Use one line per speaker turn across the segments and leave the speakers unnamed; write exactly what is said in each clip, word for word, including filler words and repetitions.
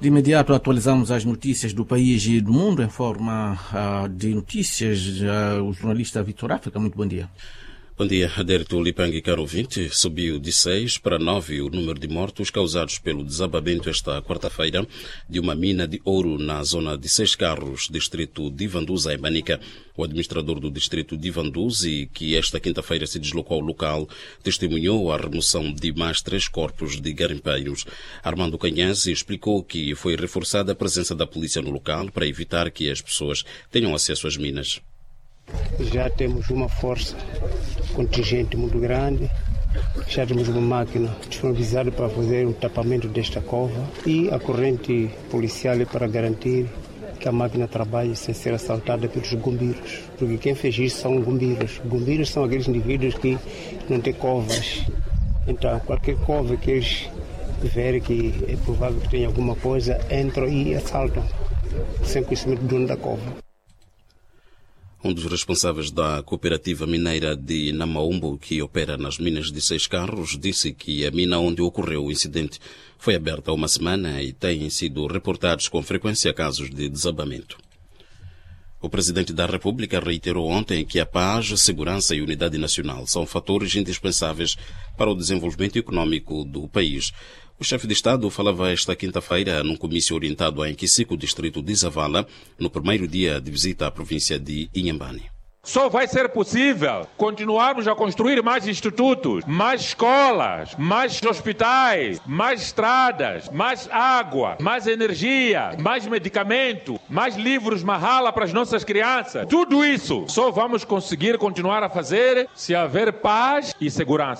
De imediato atualizamos as notícias do país e do mundo em forma uh, de notícias. Uh, o jornalista Vitor África, muito bom dia.
Bom dia, Adérito Lipangue, caro ouvinte. Subiu de seis para nove o número de mortos causados pelo desabamento esta quarta-feira de uma mina de ouro na zona de Seis Carros, distrito de Ivanduza, em Manica. O administrador do distrito de Ivanduza, que esta quinta-feira se deslocou ao local, testemunhou a remoção de mais três corpos de garimpeiros. Armando Canhães explicou que foi reforçada a presença da polícia no local para evitar que as pessoas tenham acesso às minas.
Já temos uma força contingente muito grande, já temos uma máquina disponibilizada para fazer o tapamento desta cova e a corrente policial para garantir que a máquina trabalhe sem ser assaltada pelos bombeiros, porque quem fez isso são bombeiros. Bombeiros são aqueles indivíduos que não têm covas, então qualquer cova que eles verem que é provável que tenha alguma coisa, entram e assaltam, sem conhecimento do dono da cova.
Um dos responsáveis da cooperativa mineira de Namaumbo, que opera nas minas de Seis Carros, disse que a mina onde ocorreu o incidente foi aberta há uma semana e têm sido reportados com frequência casos de desabamento. O presidente da República reiterou ontem que a paz, segurança e unidade nacional são fatores indispensáveis para o desenvolvimento econômico do país. O chefe de Estado falava esta quinta-feira num comício orientado a Nquisico, distrito de Zavala, no primeiro dia de visita à província de Inhambane.
Só vai ser possível continuarmos a construir mais institutos, mais escolas, mais hospitais, mais estradas, mais água, mais energia, mais medicamento, mais livros Mahala para as nossas crianças. Tudo isso só vamos conseguir continuar a fazer se haver paz e segurança.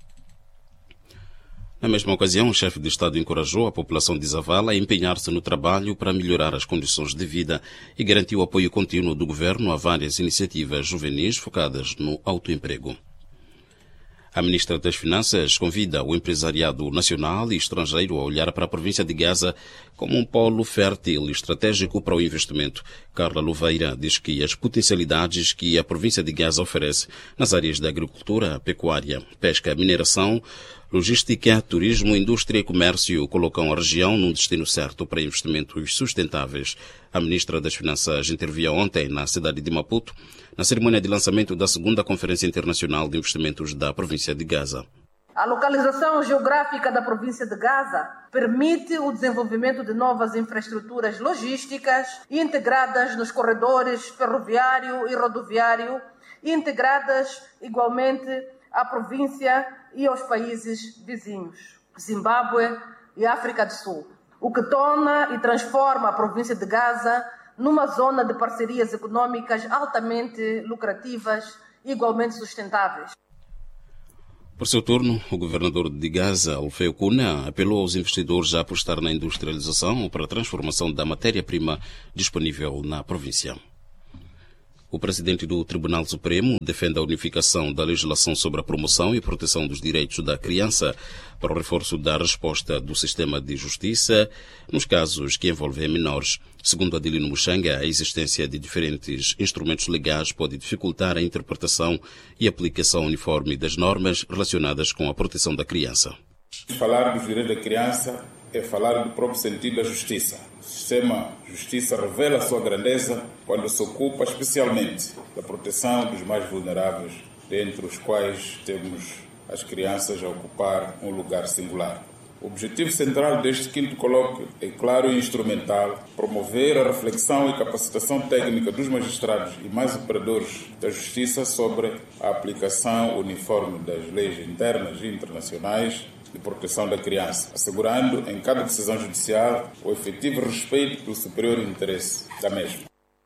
Na mesma ocasião, o chefe de Estado encorajou a população de Zavala a empenhar-se no trabalho para melhorar as condições de vida e garantiu o apoio contínuo do governo a várias iniciativas juvenis focadas no autoemprego. A ministra das Finanças convida o empresariado nacional e estrangeiro a olhar para a província de Gaza como um polo fértil e estratégico para o investimento. Carla Louveira diz que as potencialidades que a província de Gaza oferece nas áreas da agricultura, pecuária, pesca, mineração, logística, turismo, indústria e comércio colocam a região num destino certo para investimentos sustentáveis. A ministra das Finanças intervia ontem na cidade de Maputo, na cerimônia de lançamento da segunda Conferência Internacional de Investimentos da província de Gaza.
A localização geográfica da província de Gaza permite o desenvolvimento de novas infraestruturas logísticas integradas nos corredores ferroviário e rodoviário, integradas igualmente à província e aos países vizinhos, Zimbábue e África do Sul, o que torna e transforma a província de Gaza numa zona de parcerias econômicas altamente lucrativas e igualmente sustentáveis.
Por seu turno, o governador de Gaza, Alfeu Cuna, apelou aos investidores a apostar na industrialização para a transformação da matéria-prima disponível na província. O presidente do Tribunal Supremo defende a unificação da legislação sobre a promoção e proteção dos direitos da criança para o reforço da resposta do sistema de justiça nos casos que envolvem menores. Segundo Adilino Muxanga, a existência de diferentes instrumentos legais pode dificultar a interpretação e aplicação uniforme das normas relacionadas com a proteção da criança.
Falar dos direitos da criança é falar do próprio sentido da justiça. O sistema de justiça revela a sua grandeza quando se ocupa especialmente da proteção dos mais vulneráveis, dentre os quais temos as crianças a ocupar um lugar singular. O objetivo central deste quinto colóquio é claro e instrumental: promover a reflexão e capacitação técnica dos magistrados e mais operadores da justiça sobre a aplicação uniforme das leis internas e internacionais de proteção da criança, assegurando em cada decisão judicial o efetivo respeito pelo superior interesse da mesma.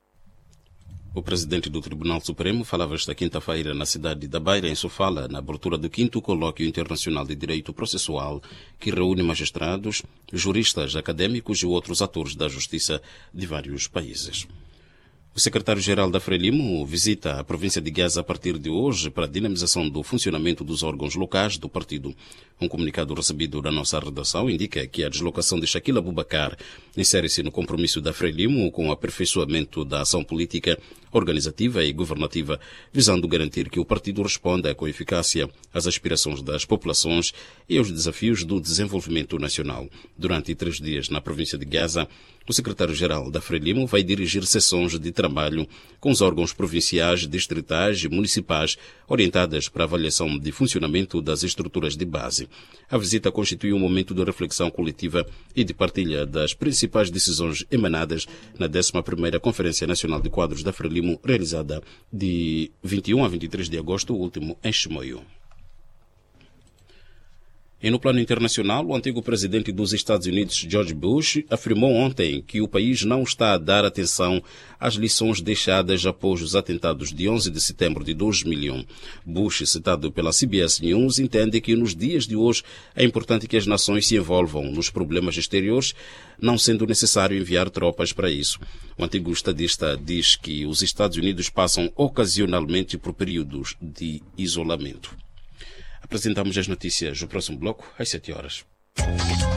O presidente do Tribunal Supremo falava esta quinta-feira na cidade da Beira, em Sofala, na abertura do quinto Colóquio Internacional de Direito Processual, que reúne magistrados, juristas, académicos e outros atores da justiça de vários países. O secretário-geral da Frelimo visita a província de Gaza a partir de hoje para a dinamização do funcionamento dos órgãos locais do partido. Um comunicado recebido da nossa redação indica que a deslocação de Shaquila Abubakar insere-se no compromisso da Frelimo com o aperfeiçoamento da ação política organizativa e governativa, visando garantir que o partido responda com eficácia às aspirações das populações e aos desafios do desenvolvimento nacional. Durante três dias na província de Gaza, o secretário-geral da Frelimo vai dirigir sessões de trabalho com os órgãos provinciais, distritais e municipais orientadas para a avaliação de funcionamento das estruturas de base. A visita constitui um momento de reflexão coletiva e de partilha das principais decisões emanadas na décima primeira Conferência Nacional de Quadros da Frelimo, realizada de vinte e um a vinte e três de agosto último em Chimoio. E no plano internacional, o antigo presidente dos Estados Unidos, George Bush, afirmou ontem que o país não está a dar atenção às lições deixadas após os atentados de onze de setembro de dois mil e um. Bush, citado pela C B S News, entende que nos dias de hoje é importante que as nações se envolvam nos problemas exteriores, não sendo necessário enviar tropas para isso. O antigo estadista diz que os Estados Unidos passam ocasionalmente por períodos de isolamento. Apresentamos as notícias no próximo bloco, às sete horas.